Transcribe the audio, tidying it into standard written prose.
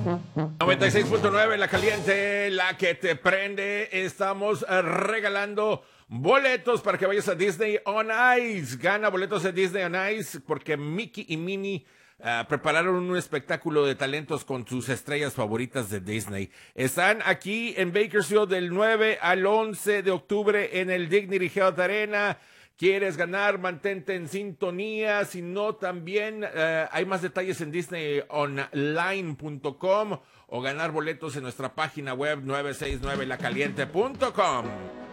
96.9, La Caliente, la que te prende. Estamos regalando boletos para que vayas a Disney on Ice. Gana boletos de Disney on Ice porque Mickey y Minnie prepararon un espectáculo de talentos con sus estrellas favoritas de Disney. Están aquí en Bakersfield del 9 al 11 de octubre en el Dignity Health Arena. ¿Quieres ganar? Mantente en sintonía. Si no, también hay más detalles en disneyonline.com o ganar boletos en nuestra página web 969lacaliente.com.